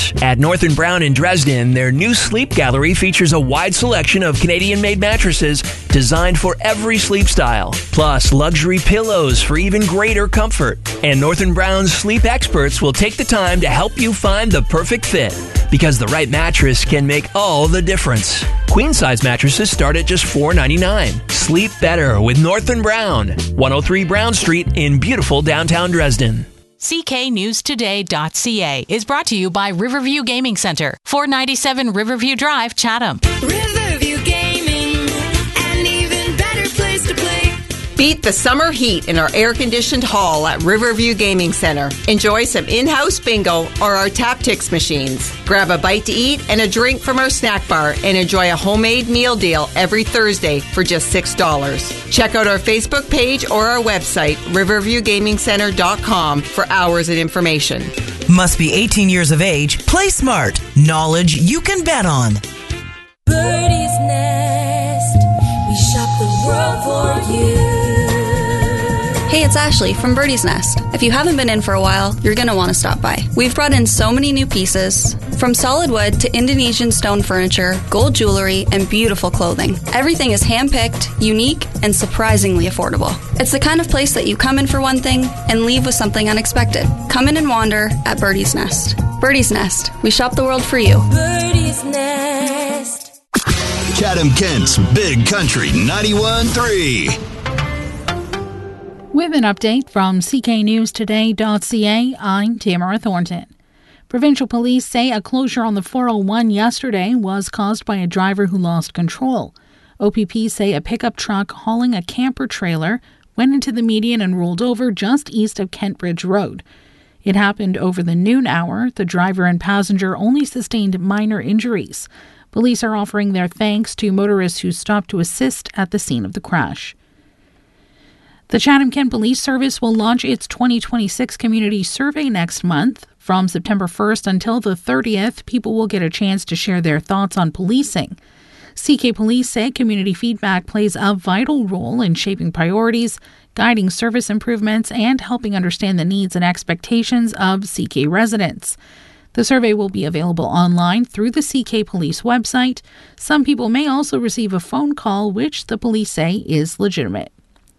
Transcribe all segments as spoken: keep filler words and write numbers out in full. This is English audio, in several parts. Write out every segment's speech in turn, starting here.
experts. At North and Brown in Dresden, their new sleep gallery features a wide selection of Canadian-made mattresses designed for every sleep style, plus luxury pillows for even greater comfort. And North and Brown's sleep experts will take the time to help you find the perfect fit, because the right mattress can make all the difference. Queen-size mattresses start at just four dollars and ninety-nine cents. Sleep better with North and Brown, one oh three Brown Street in beautiful downtown Dresden. C K News Today dot C A is brought to you by Riverview Gaming Center, four ninety-seven Riverview Drive, Chatham. Riverview Gaming, an even better place to play. Beat the summer heat in our air-conditioned hall at Riverview Gaming Center. Enjoy some in-house bingo or our Taptics machines. Grab a bite to eat and a drink from our snack bar and enjoy a homemade meal deal every Thursday for just six dollars. Check out our Facebook page or our website, riverview gaming center dot com, for hours and information. Must be eighteen years of age. Play smart. Knowledge you can bet on. Birdie's Nest, we shop the world for you. Hey, it's Ashley from Birdie's Nest. If you haven't been in for a while, you're going to want to stop by. We've brought in so many new pieces, from solid wood to Indonesian stone furniture, gold jewelry, and beautiful clothing. Everything is hand-picked, unique, and surprisingly affordable. It's the kind of place that you come in for one thing and leave with something unexpected. Come in and wander at Birdie's Nest. Birdie's Nest. We shop the world for you. Birdie's Nest. Chatham-Kent's Big Country ninety-one point three. With an update from C K News Today dot C A, I'm Tamara Thornton. Provincial police say a closure on the four oh one yesterday was caused by a driver who lost control. O P P say a pickup truck hauling a camper trailer went into the median and rolled over just east of Kentbridge Road. It happened over the noon hour. The driver and passenger only sustained minor injuries. Police are offering their thanks to motorists who stopped to assist at the scene of the crash. The Chatham-Kent Police Service will launch its twenty twenty-six community survey next month. From September first until the thirtieth, people will get a chance to share their thoughts on policing. C K Police say community feedback plays a vital role in shaping priorities, guiding service improvements, and helping understand the needs and expectations of C K residents. The survey will be available online through the C K Police website. Some people may also receive a phone call, which the police say is legitimate.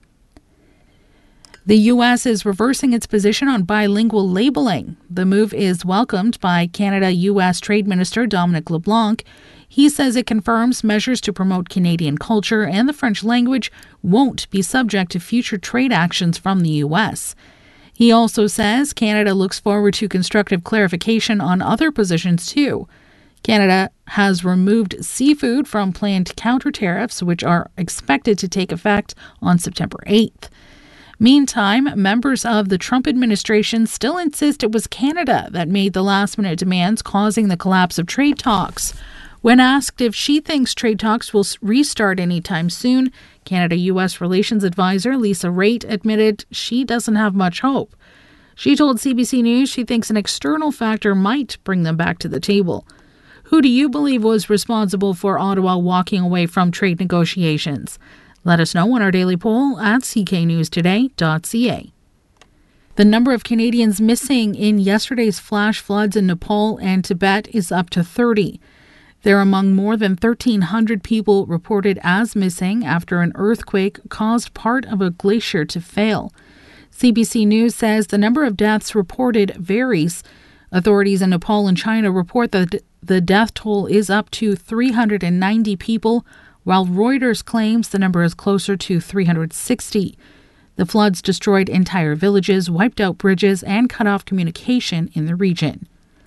The U S is reversing its position on bilingual labeling. The move is welcomed by Canada-U S Trade Minister Dominic LeBlanc. He says it confirms measures to promote Canadian culture and the French language won't be subject to future trade actions from the U S. He also says Canada looks forward to constructive clarification on other positions too. Canada has removed seafood from planned counter tariffs, which are expected to take effect on September eighth. Meantime, members of the Trump administration still insist it was Canada that made the last-minute demands causing the collapse of trade talks. When asked if she thinks trade talks will restart anytime soon, Canada-U S Relations Advisor Lisa Raitt admitted she doesn't have much hope. She told C B C News she thinks an external factor might bring them back to the table. Who do you believe was responsible for Ottawa walking away from trade negotiations? Let us know on our daily poll at C K News Today dot C A. The number of Canadians missing in yesterday's flash floods in Nepal and Tibet is up to thirty. They're among more than thirteen hundred people reported as missing after an earthquake caused part of a glacier to fail. C B C News says the number of deaths reported varies. Authorities in Nepal and China report that the death toll is up to three hundred ninety people, while Reuters claims the number is closer to three hundred sixty. The floods destroyed entire villages, wiped out bridges, and cut off communication in the region.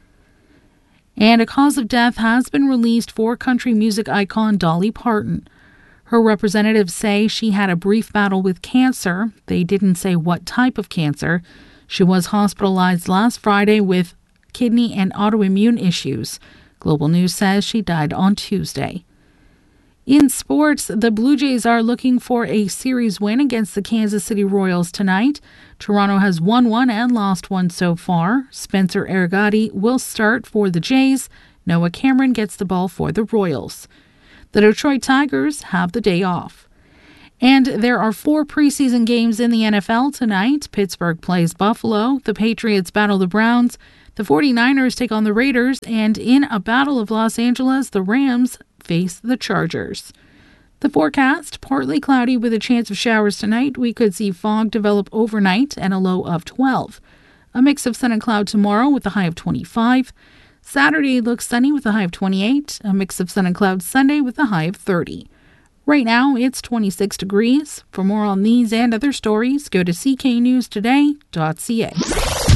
And a cause of death has been released for country music icon Dolly Parton. Her representatives say she had a brief battle with cancer. They didn't say what type of cancer. She was hospitalized last Friday with kidney and autoimmune issues. Global News says she died on Tuesday. In sports, the Blue Jays are looking for a series win against the Kansas City Royals tonight. Toronto has won one and lost one so far. Spencer Arrigati will start for the Jays. Noah Cameron gets the ball for the Royals. The Detroit Tigers have the day off. And there are four preseason games in the N F L tonight. Pittsburgh plays Buffalo. The Patriots battle the Browns. The 49ers take on the Raiders, and in a Battle of Los Angeles, the Rams face the Chargers. The forecast, partly cloudy with a chance of showers tonight. We could see fog develop overnight and a low of twelve. A mix of sun and cloud tomorrow with a high of twenty-five. Saturday looks sunny with a high of twenty-eight. A mix of sun and cloud Sunday with a high of thirty. Right now, it's twenty-six degrees. For more on these and other stories, go to c k news today dot c a.